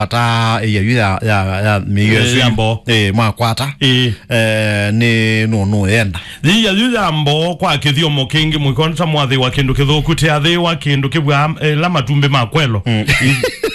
ata ya miyo yambo makwata ni no yenda ya yambo kwa kithio mokingi mwikonta mwathi wa kindu kithuku te athi wa kindu kibwa la matumbe makwelo